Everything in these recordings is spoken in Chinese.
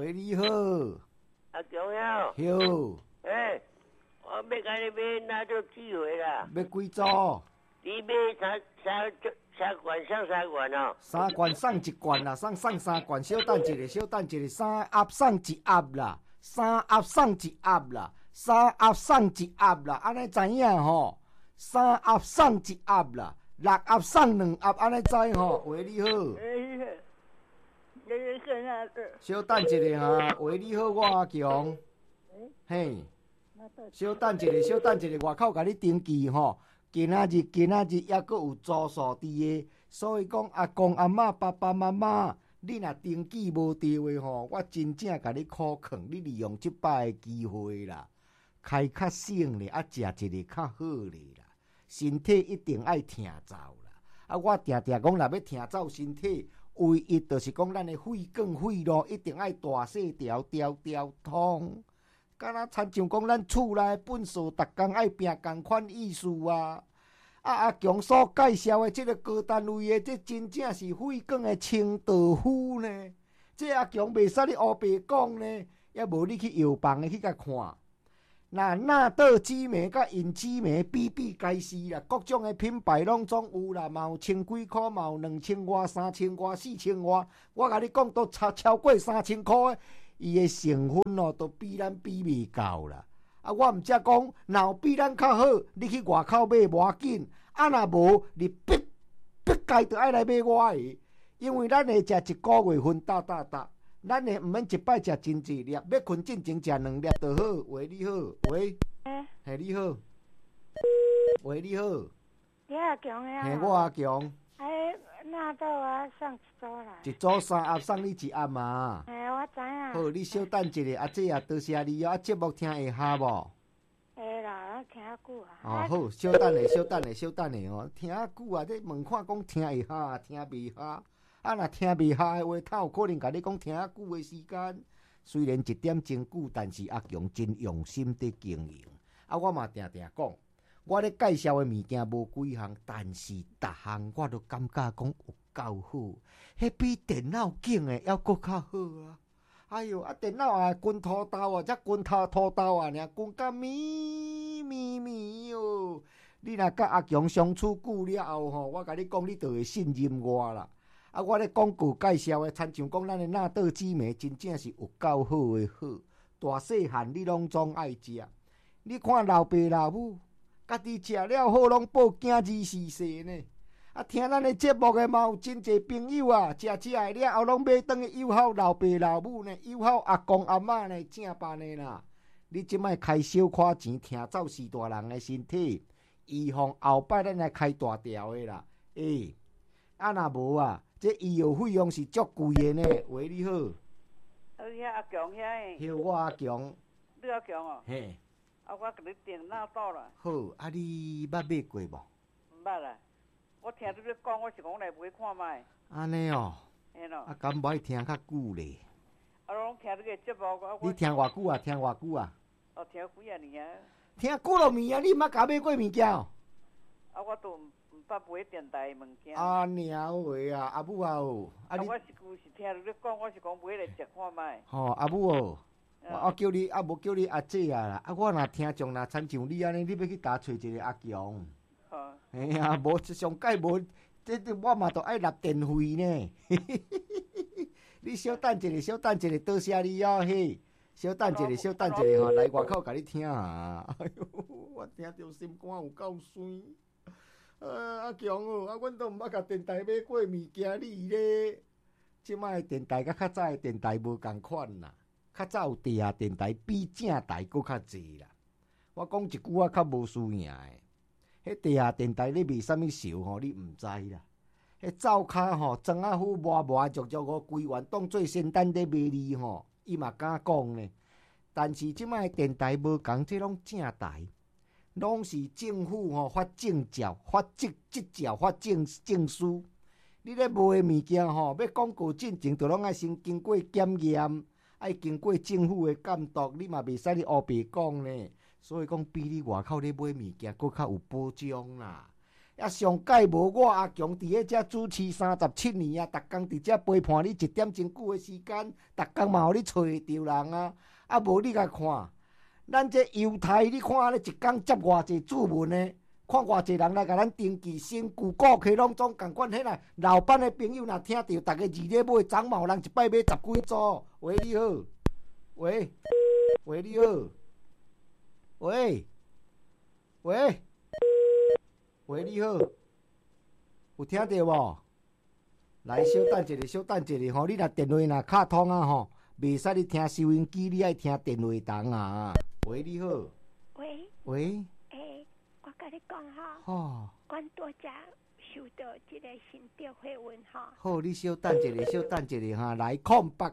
喂，你好。 阿强呀。 好。 我要甲你买哪做机会啦？ 要几组？ 你买三罐送3罐哦。 3罐送1罐啦，送3罐，小等一下，3盒送1盒啦，3盒送1盒啦，3盒送1盒啦，安尼知影吼？3盒送1盒啦，6盒送2盒，安尼知吼？喂，你好。小等一下哈，喂，你好，我阿强。嘿，小等一下，外口甲你登记吼。今仔日还阁有住宿伫个，所以讲阿公阿嬷、爸爸妈妈，你若登记无着的吼，我真正甲你苦劝，你利用即摆的机会啦，开较省咧，食一个较好咧啦，身体一定爱听走啦。我定讲，若要听走身体，唯一就是讲咱的肺管肺路一定爱大细条通。敢若亲像讲咱厝内粪扫，逐工爱拼共款意思啊！阿强所介绍的即个高单位的，这真正是肺管的清道夫呢。这阿强袂使你黑白讲呢，也无你去药房的去甲看。那纳豆紫梅甲银紫梅比皆是啦，各种的品牌拢总有啦，嘛有千几箍，嘛有2000外、3000外、4000外。我甲你讲，都超过3000箍的。伊的成分哦，都比咱比袂到啦。我毋则讲，若有比咱较好，你去外口买无要紧。若无，你必该就爱来买我的，因为咱会食1个月份搭，咱会毋免一摆食真济粒，要困进前食2粒就好。喂，你好，喂，嘿，你好，喂，你好， 你阿强呀？ 嘿，我阿强。 那豆啊，送1组啦。 1组3盒，送你1盒嘛。 我知影。 好，你稍等一下，姐啊，多谢你哦。节目听会下无？ 会啦，我听久啊。 好，稍等下哦。听久啊，你问看讲听会下，听袂下。若听袂下的话，他有可能甲你讲听久的时间。虽然1点真久，但是阿强真用心伫经营。我嘛定讲。我咧介绍的物件无几项，但是逐项我都感觉讲有够好，迄比电脑镜的还阁较好啊！哎哟，电脑啊，滚土豆啊，才滚土豆啊，滚甲咪哟！你若甲阿强相处久了后吼，我甲你讲，你就会信任我啦。我咧广告介绍的，亲像讲咱的纳豆紫梅，真正是有够好的好，大细汉你拢总爱食。你看老爸老母。家己食了好，拢报囝儿逝世呢。听咱的节目的嘛有真侪朋友啊，食的了后拢买转去友好老爸老母呢，友好阿公阿嬷呢，正办的啦。你即摆开小可钱，听走四大人的身体，预防后摆咱来开大条的啦。若无啊，这医药费用是足贵的呢。喂，你好。 阿强遐好，我阿强。 你阿强哦。 嘿。 我甲你电脑倒啦。 好，你捌买过无？ 毋捌啦，我听你咧讲，我是讲来买看卖。 安尼哦。 嘿咯。 敢无爱听较久咧？ 拢听你个节目， 你听偌久啊？听偌久啊？ 听几啊年啊？ 听久了物啊！你毋捌甲买过物件哦？ 我都毋捌买电台物件。 娘喂啊！阿母啊哦！ 我是听你咧讲，我是讲买来食看卖。 阿母哦。我叫你无叫你阿姐啊啦！我若听众若亲像你安尼，你要去打找一个阿强。无上届无，这我嘛都爱纳电费呢。你稍等一下，多谢你哦嘿。稍等一下吼，来外口甲你听啊！哎哟，我听着心肝有够酸。阿强哦，阮都毋捌甲电台买过物件，你咧？即摆电台甲较早的电台无共款啦。较早有地下电台比正台搁较济啦。我讲一句我较无输赢诶，迄地下电台咧卖啥物烧吼，你毋知啦。迄灶骹吼，庄仔虎磨足哦，规员当做仙丹咧卖你吼，伊嘛敢讲呢。但是即摆电台无共，这拢正台，拢是政府吼发证照、发执照、发证书。你咧卖诶物件吼，要广告进前，就拢爱先经过检验。爱经过政府的监督，你嘛袂使你黑白讲呢。所以讲，比你外口咧买物件，搁较有保障啦。 也上届无我阿强伫迄遮主持37年啊，逐工伫遮陪伴你1点真久的时间，逐工嘛互你找会着人啊。啊无你甲看，咱这犹太，你看安尼一工接偌济注文呢？看偌济人来甲咱登记，身躯骨气拢总共款。迄来老板的朋友若听到，逐个二咧买，昨嘛有人一摆买10几组。喂，你好，喂，喂，你好，喂，喂。喂，你好，有听到无？来，小等一下，小等一下吼，你若电话若卡通啊吼，袂使你听收音机，你爱听电话筒啊。喂，你好。 喂。 喂。 我甲你讲吼。 吼，阮拄则收到一个新调回文吼。 好，你小等一下，小等一下哈，来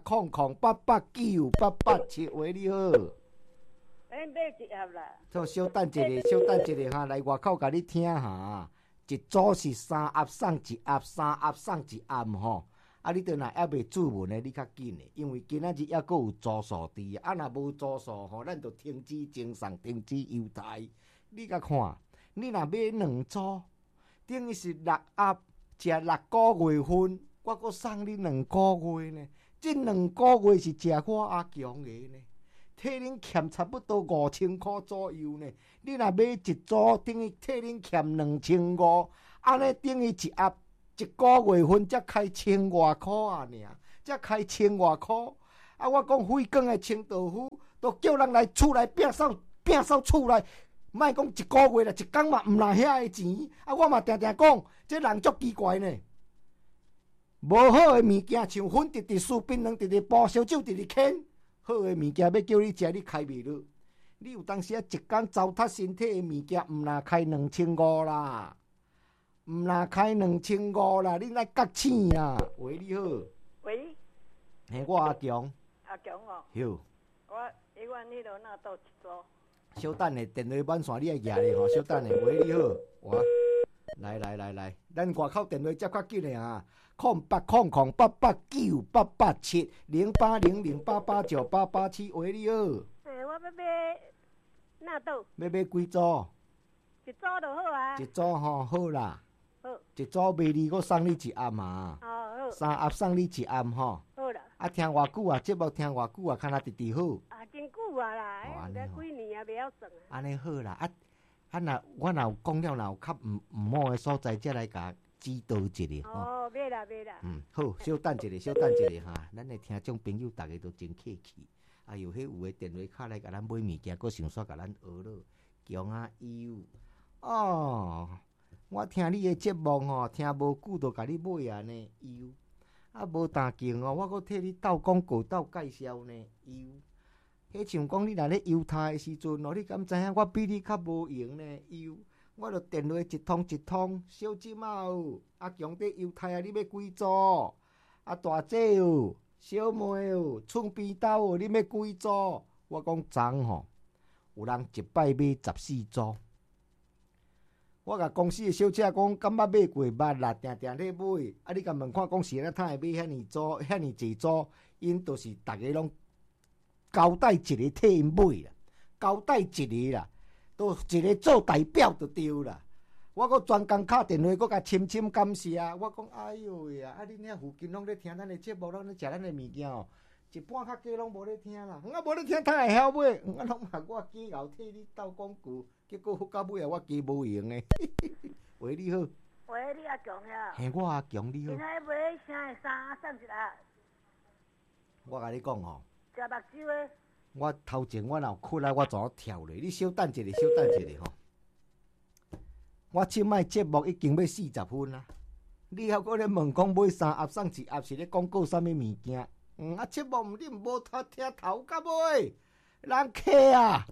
0800889887，喂，你好。 买一盒啦。 好，小等一下，小等一下哈，来外口甲你听哈。一组是3盒送1盒，3盒送1盒吼。啊，你倒若还袂注文的，你较紧的，因为今仔日还阁有组数伫。啊，若无组数吼，咱就停止赠送，停止优待。你甲看，你若买2组，等于是6盒，食6个月份，我阁送你2个月呢。这2个月是食我阿强的呢。替恁欠差不多5000块左右呢，你若买1组，等于替恁欠2500，安尼等于1盒1个月份才开1000外块啊，才开1000外块。啊，我讲费工的清道夫，都叫人来厝内摒扫厝内，莫讲1个月啦，1工嘛毋拿遐个钱。啊，我嘛定定讲，这人足奇怪呢。无好的物件，像粉直直酥、槟榔直直煲、烧酒直直啃。好的物件要叫你食，你开袂落。你有当时啊，一工糟蹋身体的物件，毋若开2500啦，毋若开2500啦，你来觉醒啊！喂，你好。 喂。 嘿，我阿强。 阿强哦。 哟。 我迄款迄落那倒1组。 小等下，电话满线你爱举咧吼，小等下。喂，你好。我。来，咱外口电话接较紧的啊。08008878870800889887，喂，你好。 我要买纳豆。 要买几组？ 一组就好啊。 一组吼，好啦。 好。 一组卖你，我送你1盒嘛。 哦，好。 3盒送你1盒吼。 好啦。 啊，听偌久啊？节目听偌久啊？看若直直好。 啊，真久啊啦，才几年啊，袂晓算啊。 安尼好啦，若我若有讲了，若有较毋好的所在，才来甲指导一下吼。 哦，袂啦。 好，小等一下哈，咱的听众朋友逐个都真客气。啊，有的电话卡来甲咱买物件，佫想煞甲咱学咯，强啊优哦。我听你的节目吼，听无久就甲你买啊呢优。啊，无打劲哦，我佫替你斗广告、斗介绍呢优。迄像讲你若咧犹太的时阵哦，你敢知影我比你较无闲呢优？我著电话一通一通，小姊仔有，阿强伫犹太啊，你要几组？啊大姐有，小妹有，厝边兜有，你要几组？我讲昨吼，有人一摆买14组。我甲公司的小姐讲，敢捌买过捌啦，定定咧买。啊，你甲问看，讲是安怎通会买遐尼组、遐尼济组？因都是逐个拢交代一个替因买啦，交代一个啦。都一个做代表就对啦。我阁专工敲电话，阁甲深感谢。我讲哎呦喂啊！啊，恁遐附近拢咧听咱的节目，拢咧食咱的物件哦。一半较加拢无咧听啦，啊无咧听，呾会晓买？啊，拢嘛我加后替你斗广告，结果到尾啊，我加无用诶。喂，你好。 喂，你阿强呀？ 嘿，我阿强，你好。 今仔买啥的衫送1盒？ 我甲你讲吼。 食目睭的。 我头前我若有困来，我怎跳咧？你小等一下吼。我即摆节目已经要40分啦，你还搁咧问讲买3盒送1盒是咧广告啥物物件？啊，节目你无听头到尾，人客啊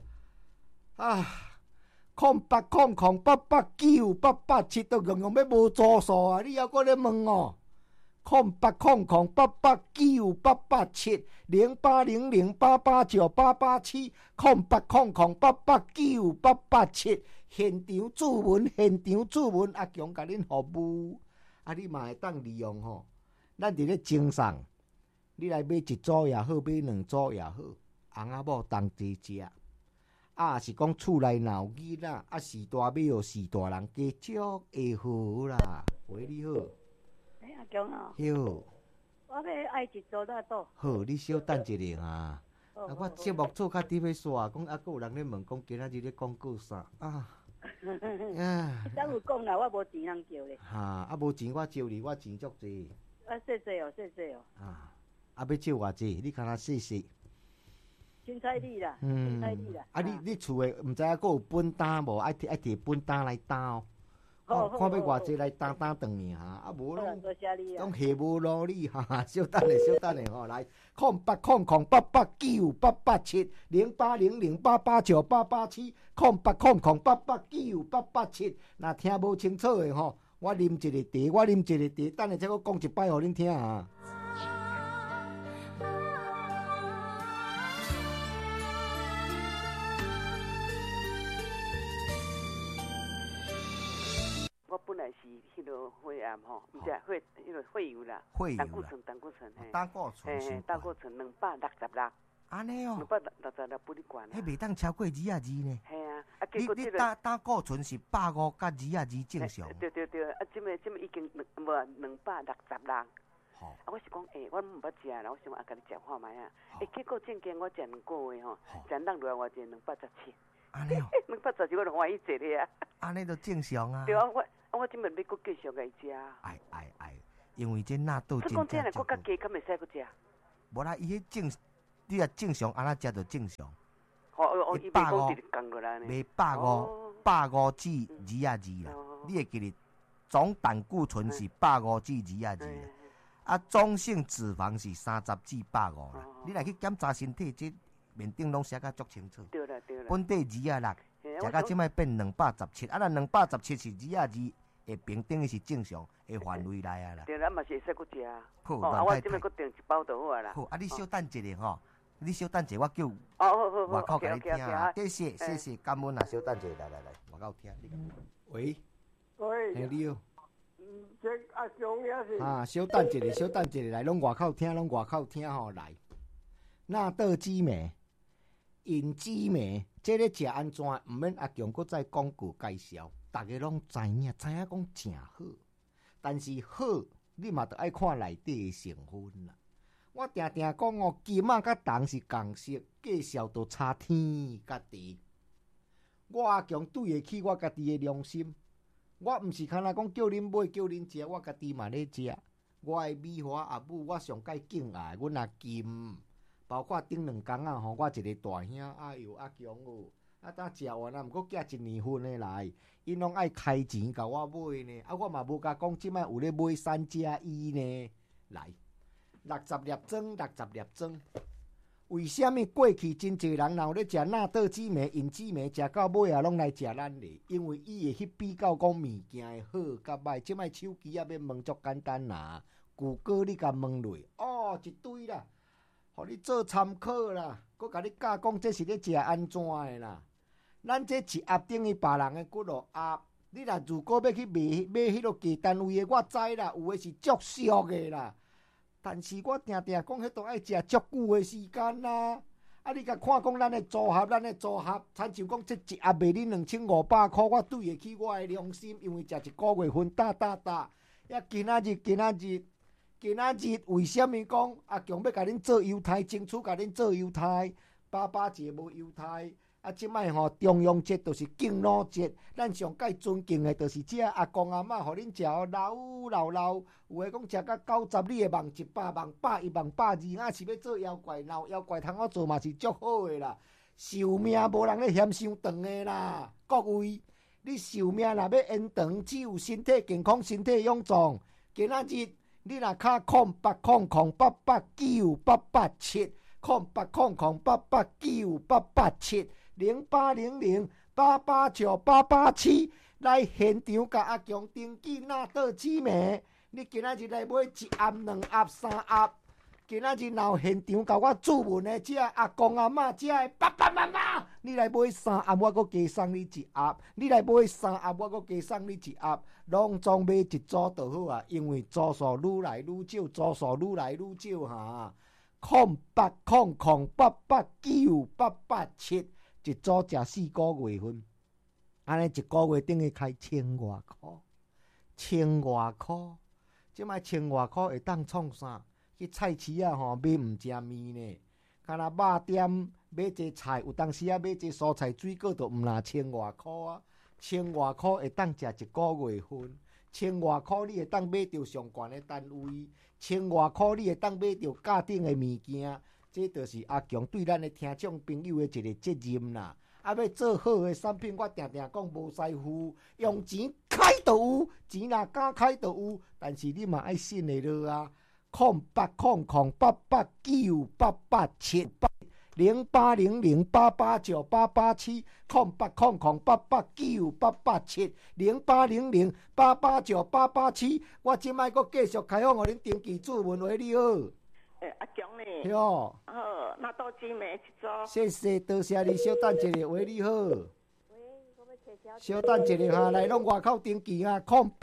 0800889887都用要无组数啊！你还搁咧问哦？0800889887080088788708008887现场注文，阿强甲恁服务，啊，你嘛会当利用吼。咱伫咧赠送，你来买1组也好，买2组也好，翁仔某同齐食。啊， 啊是讲厝内闹囡仔，啊是大庙是大人，家足会好啦。喂，你好。 阿强啊。 好。 我要爱一组那倒。 好，你稍等一下啊。我节目做较伫要煞，讲还佫有人咧问讲今仔日咧广告啥啊？ 等有讲啦，我无钱通叫咧。 啊无钱我招你，我钱足济。 谢谢哦，谢谢哦。 要招偌济？你敢若试试。 凊彩你啦，凊彩你啦。 你厝诶，毋知影佫有本单无？爱摕本单来担哦。看要偌济来担转去哈，无拢拢下无路哩哈，稍等下吼，来08008898898878870800889887，若听无清楚诶吼，我啉一个茶，等下再佫讲一摆互恁听啊。 我本来是迄个肺癌吼，毋是迄个肺瘤啦，胆固醇嘿， 胆固醇是胆固醇266。 安尼哦 ，266不哩管。 迄袂当超过2呢？ 系啊， 你胆固醇是150甲2正常。 对，即么已经无266。啊，我是讲，我毋捌食啦，我想甲你食看卖啊。结果正经我食2个月吼，食落来偌济217。 安尼哦 ，217我就欢喜坐咧啊。 安尼就正常啊。 对啊，我即摆要佫继续来食。 哎，因为这纳豆真正。 你讲这若佫较加，敢袂使佫食？ 无啦，伊迄正，你若正常安怎食就正常。 伊袂讲直直降落来呢。 袂150至2啦，你会记得总胆固醇是150至2啦，啊总性脂肪是30至150啦。你若去检查身体，这面顶拢写甲足清楚。 对啦。 本地206，食到即摆变217，啊，咱217是2会平等是正常的范围内啊啦。 对啦，嘛是会使佫食啊。 好， 我即摆佫订一包就好啊啦。 好，啊，你稍等一下吼，你稍等一下，我叫好， 外口甲你听啊。谢谢，感恩啊，稍等一下，来，外口听。喂，你好。 这阿强也是。 稍等一下，来，拢外口听吼，来。纳豆紫梅、银紫梅，这咧食安怎？毋免阿强搁再广告介绍。大家拢知影讲真好，但是好你嘛得爱看内底的成分啦。我定讲哦，金仔甲铜是共色，计数都差天甲地。我阿强对得起我家己的良心，我毋是干那讲叫恁买叫恁食，我家己嘛咧食。我的美华阿母，我上界敬爱阮阿金，包括顶2工啊吼，我一个大兄，哎呦阿强哦。当食完啊，毋过寄1年份的来，因拢爱开钱甲我买呢。我嘛无甲讲，即摆有咧买3加1呢。来，60粒装。为什么过去真侪人若有咧食纳豆紫梅、银紫梅，食到尾啊，拢来食咱咧？因为伊会去比较讲物件的好甲歹。即摆手机也要问足简单啦，谷歌你甲问落，一堆啦，互你做参考啦。佮甲你教讲这是咧食安怎的啦。咱这一盒等于别人的几落盒，你若如果要去买迄落鸡单位的，我知啦，有的是足俗的啦。但是我定讲，迄都爱食足久的时间啦。你甲看讲咱的组合，亲像讲这一盒卖你2500块，我对得起我的良心，因为食一个月份打。今仔日为什么讲阿强要甲恁做犹太，争取甲恁做犹太？爸节无犹太。即摆吼中央节就是敬老节，咱上界尊敬的，就是这阿公阿嬷，互恁食老，有诶讲食到90，你会望100、望100、望120，是要做妖怪，妖怪通我做嘛是足好诶啦，寿命无人咧嫌伤长诶啦，各位，你寿命若要延长，只有身体健康、身体勇壮。今仔日你若敲0800889887，0800889887，0800889887，来现场甲阿强登记纳豆紫梅。你今仔日来买1盒、2盒、3盒。今仔日若有现场甲我注文的，这阿公阿嬷，这爸爸妈妈，你来买3盒，我搁加送你1盒；你来买3盒，我搁加送你1盒。拢总买一组就好啊，因为组数愈来愈少哈。0800889887， 一组食4个月份，安尼1个月等于开1000外箍，1000外箍，即摆1000外箍会当创啥？去菜市啊吼，买毋食面呢，敢若肉店买一个菜，有当时啊买一个蔬菜水果都毋若1000外箍啊，1000外箍会当食1个月份，1000外箍你会当买着上悬的单位，1000外箍你会当买着价顶的物件，这就是阿强对咱的听众朋友的一个责任啦。啊，要做好的产品，我定定讲无师傅，用钱开就有，钱若敢开就有，但是你嘛爱信的落啊。080088988708008898870800889887，我即摆阁继续开放，互恁登记注文为你好。 阿强呢？ 哟， 好，那到金梅一组。 谢谢，多谢你，稍等一下，为你好。稍等一下哈，来拢外口登记啊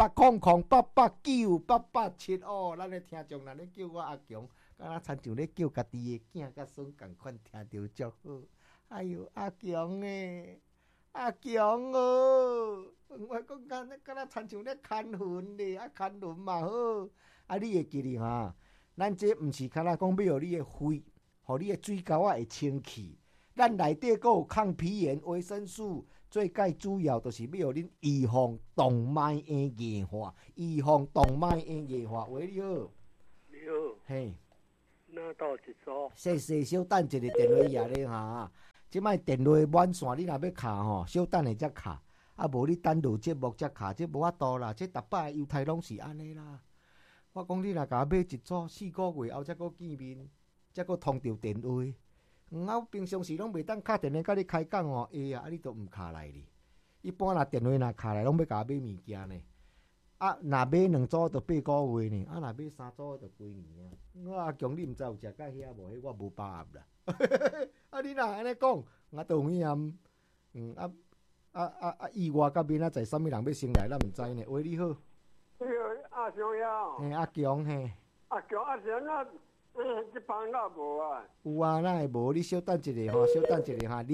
，0800889887哦，咱的听众人咧叫我阿强，敢若亲像咧叫家己的囝甲孙共款，听着足好。哎呦，阿强诶，阿强哦，我讲敢若亲像咧牵魂咧，啊牵魂嘛好，啊你会记哩哈？咱这毋是敢若讲要互你的肺，互你的水沟啊会清气，咱内底阁有抗皮炎、维生素。最介主要就是要互恁预防动脉的硬化，预防动脉的硬化。喂，你好。 你好。 嘿。 那到一组。 谢谢，稍等一个电话也咧哈。即摆电话满线，你若要卡吼，稍等下才卡。啊，无你等录节目才卡，这无法度啦。这逐摆犹太拢是安尼啦。我讲你若甲我买一组4个月后才阁见面，才阁通着电话。我平常时拢袂当敲电话甲你开讲哦，啊，你都毋敲来哩。一般若电话若敲来，拢要甲我买物件呢。啊，若买2组就8个月呢，啊，若买3组就几年啊。我阿强，你毋知有食到遐无？迄我无把握啦。啊，你若安尼讲，我都有影。意外甲面仔载啥物人要先来，咱毋知呢。喂，你好。 阿强呀。 嘿，阿强嘿。 阿强啊。这帮哪无啊？ 有啊，哪会无？你稍等一下吼，稍等一下哈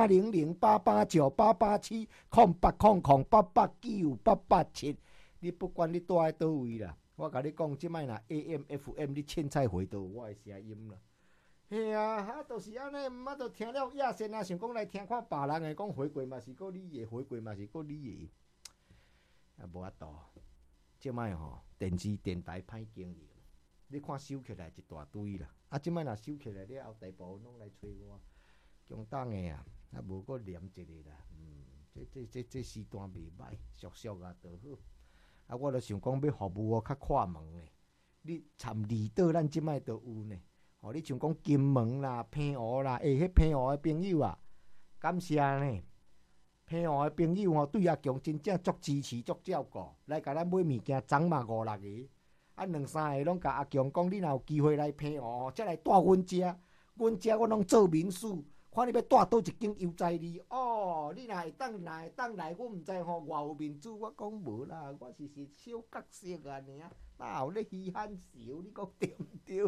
，080088988898898887，你不管你住在倒位啦，我甲你讲，即摆若 AM、FM 你凊彩回倒我的声音啦。嘿啊，就是安尼，毋就听了亚线啊，想讲来听看别人的讲回归嘛是个你的，回归嘛是个你的，啊无法度，即摆吼电视电台歹经营。你看收起来一大堆啦，啊！即摆若收起来了后，大部分拢来找我，强档的啊，啊无搁念一个啦，这时段袂歹，俗俗啊，都好。啊，我著想讲要服务较快门的，你参离岛咱即摆都有呢。吼，你像讲金门啦、平湖啦，迄平湖的朋友啊，感谢呢。平湖的朋友吼，对阿强真正足支持、足照顾，来甲咱买物件，总嘛5、6个。啊，2、3个拢甲阿强讲，你若有机会来平湖，才来带阮遮。阮遮我拢做民宿，看你要带倒一间悠哉哩。哦，你若会当来，我毋知吼偌有面子。我讲无啦，我是小角色啊尔，哪有咧稀罕小？你讲对毋对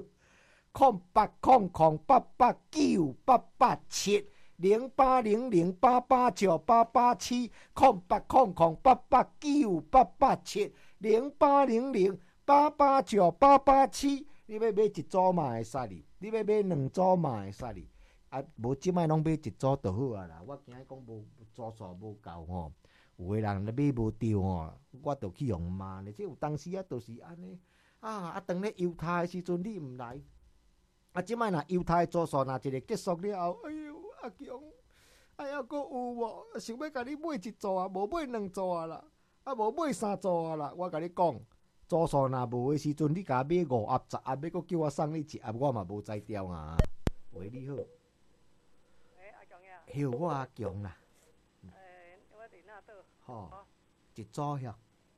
？0800889887，08008887，08008887，你要买一组嘛会使哩，你要买2组嘛会使哩。啊，无即摆拢买一组就好啊啦。我惊讲无组数无够吼，有个人咧买无着吼，我就去用骂咧。即有当时啊，就是安尼啊，当咧犹太的时阵你毋来。啊！即摆若犹太组数若一个结束了后，哎呦，阿强，哎呀，阁有无？想要甲你买一组啊，无买2组啊啦，啊无买3组啊啦。我甲你讲，组数若无的时阵，你甲我买5盒、10盒，要阁叫我送你1盒，我嘛无才调啊。喂，你好。 阿强呀。 嘿，我阿强啦。 我伫那倒。 吼，一组遐。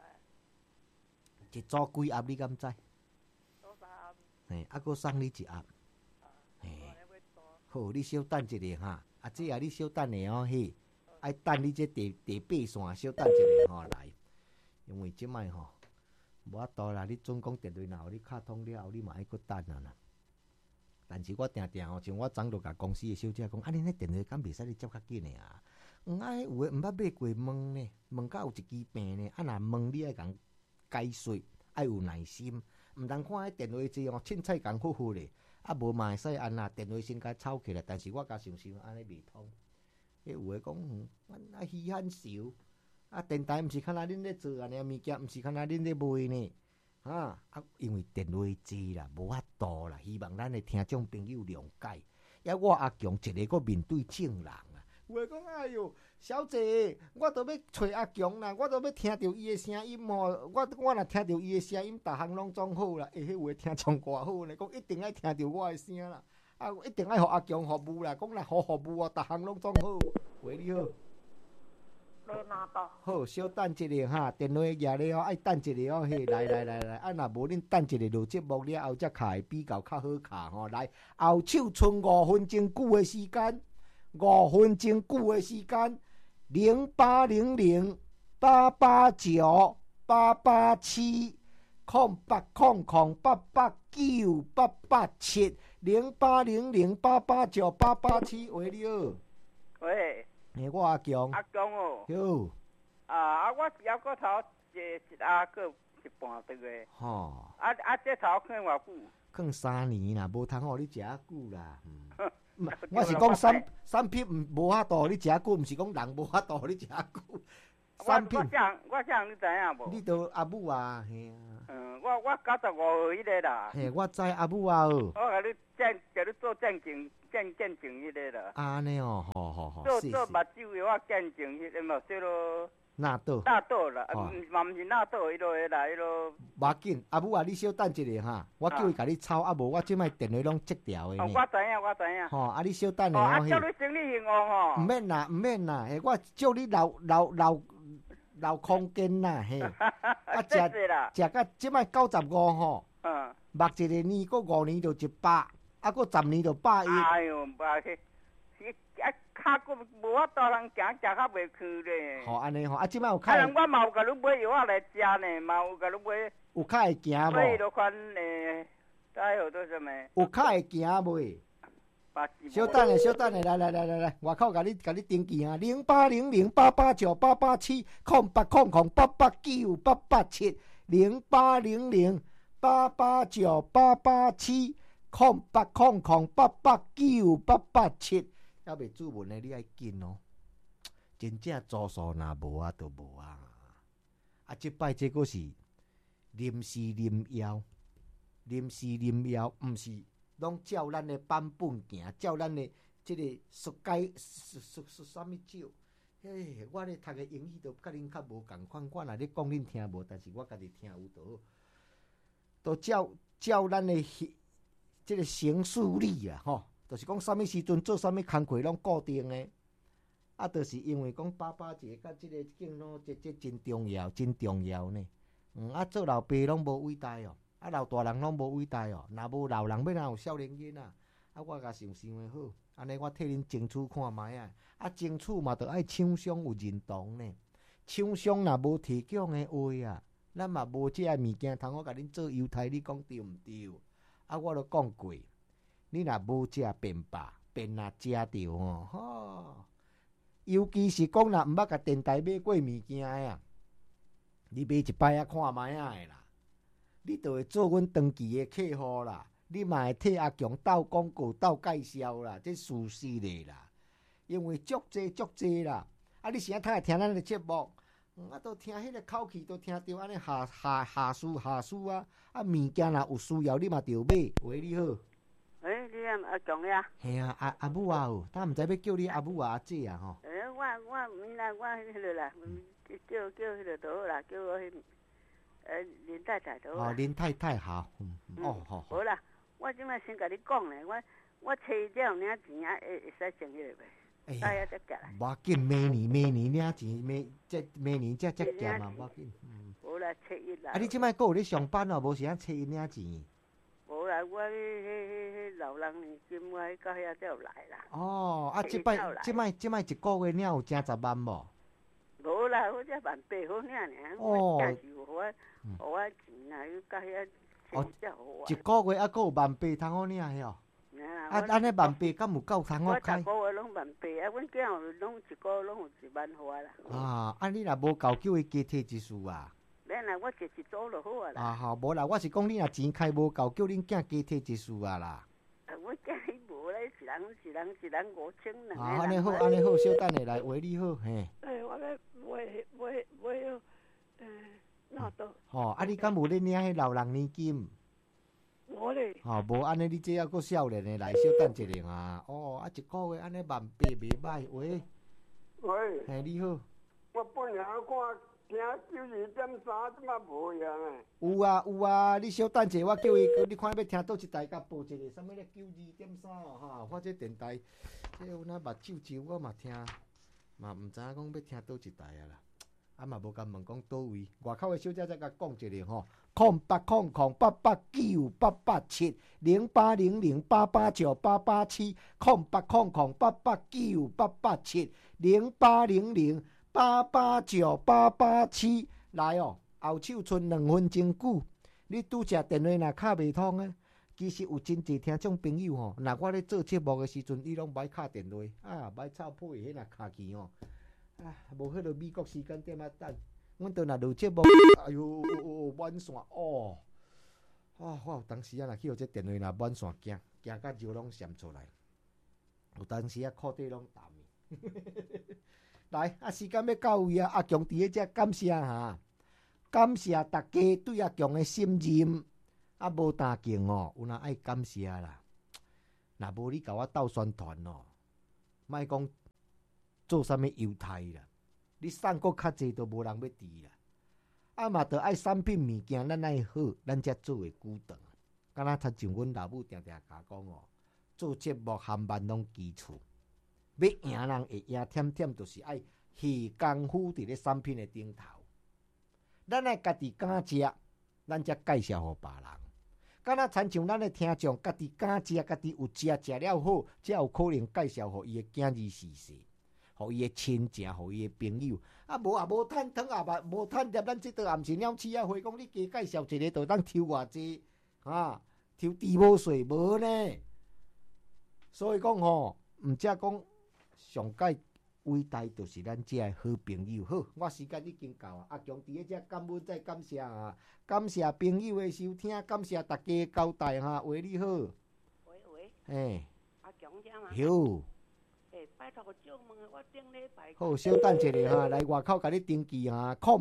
一组几盒？你敢知？ 多3盒。 嘿，啊，阁送你1盒。好，你稍等一下哈，啊，这啊你稍等下哦，嘿，爱等你这第8线，稍等一下吼来，因为即摆吼无法度啦，你准讲电话若互你敲通了后，你嘛爱搁等啊啦。但但是我定定吼，像我昨就甲公司的小姐讲，恁迄电话敢袂使你接较紧的啊？有诶毋捌买过问呢，问到有一支病呢，若问你爱共解说，爱有耐心，毋通看迄电话机哦，凊彩共呼咧，无嘛会使安那电话先甲吵起来，但是我甲想安尼袂通。有诶讲，稀罕少，电台毋是看恁咧做安尼物件，毋是看恁咧卖呢。因为电话机啦，无法度啦，希望咱的听众朋友谅解。我阿强一个个面对正人啊，有诶讲，哎哟，小姐，我都要找阿强啦，我都要听到伊的声音哦。我若听到伊的声音，逐项拢总好啦。迄有诶听众偌好呢，讲一定爱听到我的声啦，一定爱互阿强服务啦。讲若好服务哦，逐项拢总好。喂，你好。好，小等一下哈，电话举咧哦，爱等一下哦，嘿，来，若无恁等一下录节目了后，才卡会比较较好卡吼。来，后手剩5分钟久的时间，5分钟久的时间，0800889889887887，0800889887，喂，你好。 喂。 我阿强。 阿强哦。 有。 我摇个头一阿个一半个月。 吼。 这头囥偌久？ 囥3年啦，无通互你食啊久啦。我是讲产品无法度你食久，毋是讲人无法度你食久。产品。 我这样你知影无？ 你都阿母啊，嘿啊。我95号迄个啦。 嘿，我知阿母啊。 我甲你做见证迄个啦。 安尼哦，好。 做目睭的我见证迄个嘛，说咯。纳豆啦，嘛毋是纳豆，迄落啦，迄落。 无要紧，阿母啊，你小等一下哈，我叫伊甲你抄，无我即摆电话拢接掉的呢。 我知影。 吼，你小等下哦。 叫你生理幸福吼。 毋免啦，嘿，我叫你留空间啦，嘿。食到即摆95吼。目一个年，过5年就100，过10年就100。 哎哟，脚骨无法度通行，食较袂去咧。 吼，安尼吼，即摆有较。 我嘛有甲你买药来食呢，嘛有甲你买。 有较会行无？ 所以就款在号做什么？ 有较会行袂？小等下，来，外口甲你登记啊，0800889887，08008887，08008887，还袂注文的你爱紧哦，真正住宿若无啊，就无啊。即摆这个是临时临要，毋是。拢照咱的版本行，照咱的即个书啥物少？嘿，我咧读的英语都甲恁较无共款。我若咧讲恁听无，但是我家己听有就好。都照咱的即个行事历啊，吼，就是讲啥物时阵做啥物工课拢固定的。就是因为讲爸节甲即个敬老这真重要呢。做老爸拢无伟大哦。老大人拢无伟大哦，若无老人要哪有少年囡啊？我甲想的好，安尼我替恁争取看卖啊！争取嘛，着爱厂商有认同呢。厂商若无提供的话啊，咱嘛无这物件通我甲恁做犹太，你讲对毋对？我都讲过，你若无这便罢，便若食着吼。尤其是讲若毋捌甲电台买过物件啊，你买一摆看卖啊的啦。你就会做阮长期的客户啦，你嘛会替阿强斗广告、斗介绍啦，这事实的啦。因为足济啦，你现在通来听咱的节目，都听迄个口气，都听到安尼下事啊。物件若有需要，你嘛着买。喂，你好。 你阿强呀？ 嘿啊，阿母啊，他毋知要叫你阿母啊、阿姐啊吼。 我唔啦，我迄个啦，叫迄个倒啦，叫我迄。林太太都好。 林太太好。好。 好啦，我即摆先甲你讲咧，我找这样领钱啊，会使成迄个袂？大家才夹来。 无紧，明年领钱，明年才夹嘛，无紧。 好啦，初一啦。 你即摆还有咧上班哦？无时间初一领钱。 无啦，我迄老人年金，我到遐才有来啦。 即摆一个月领有正10万无？ 无啦，我才18000好领尔。我假是互我钱啊，到遐钱才好啊。 一个月还佫有18000通好领嘿哦。 安尼万八敢有够通我开？ 我逐个月拢万八，阮囝拢一个拢有1万块啦。 你若无够叫伊加摕一束啊？ 免啦，我一组就好啊啦。 好，无啦，我是讲你若钱开无够，叫恁囝加摕一束啊啦。 我囝伊无咧，一人5000两。 安尼好，小等下来话你好，嘿。 我咧买纳豆。 你敢有咧领迄老人年金？ 无咧。 无安尼你这还阁少年的来，小等一下啊。一个月安尼万八袂歹，喂。 喂。 嘿，你好。 我本来看听92.3，即马无呀呢。 有啊，你小等者，我叫伊，你看要听倒一台，甲报一个，啥物咧92.3哈？我这电台，这有那目睭睭，我嘛听，嘛毋知影讲要听倒一台啊啦。嘛无甲问讲倒位，外口的小姐再甲讲一个吼，080088988708008898870800889887来后手剩2分钟久，你拄只电话若敲袂通啊？其实有真侪听众朋友吼，若我咧做节目的时阵，伊拢歹敲电话歹臭破迄若卡机吼。无迄落美国时间点等，阮倒若录节目，哎呦，满线我有当时若去互这电话若满线，惊甲肉拢闪出来，有当时裤底拢淡去。来，时间要到位啊！阿强伫咧遮感谢感谢大家对阿强的信任，无打敬有哪爱感谢啦？若无你甲我斗宣传莫讲。做啥物犹太啦？你送国较济都无人要治啦。嘛，着爱产品物件，咱爱好，咱才做会久长。敢若像阮老母定定甲讲做节目含万拢基础，要赢人会赢，忝就是爱下功夫伫咧产品的顶头。咱爱家己敢食，咱才介绍互别人。敢若亲像咱的听众，家己敢食，家己有食了好，才有可能介绍互伊的囝儿婿婿。互伊的亲情，互伊的朋友，无趁汤无趁碟，咱即道也毋是鸟鼠仔花，讲你加介绍一个，就当抽偌济抽猪毛税无呢？所以讲毋则讲上界伟大，就是咱这的好朋友。好，我时间已经到啊，阿强伫咧遮感恩再感谢感谢朋友的收听，感谢大家的交代话你好。喂。 阿强遮嘛。 有。 拜托借问我顶礼拜。 好，小等一下来外口甲你登记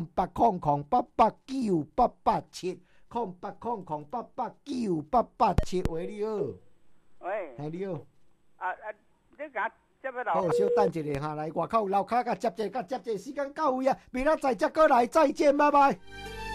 0800889887，0800889887，喂你好。 喂。 嘿你好。 你甲接要好，小等一下来外口楼骹甲接者，时间到位啊，明仔载再过来，再见，拜拜。